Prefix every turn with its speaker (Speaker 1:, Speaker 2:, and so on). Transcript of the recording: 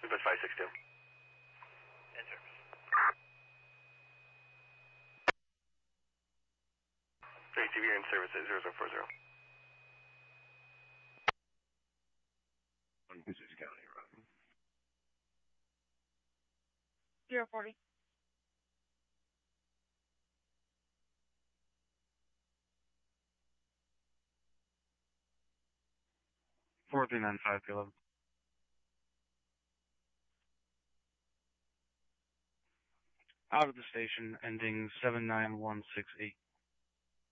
Speaker 1: Dispatch 562.
Speaker 2: In service.
Speaker 1: 32, you're in service at 0040.
Speaker 3: On Essex County, right?
Speaker 4: 040.
Speaker 5: $4395 out of the station, ending 79168.